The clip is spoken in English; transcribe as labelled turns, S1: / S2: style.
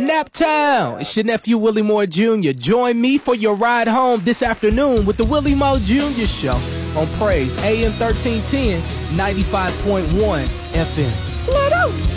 S1: Naptown, it's your nephew Willie Moore Jr. Join me for your ride home this afternoon with the Willie Moore Jr. Show on Praise AM 1310, 95.1 FM. Let out!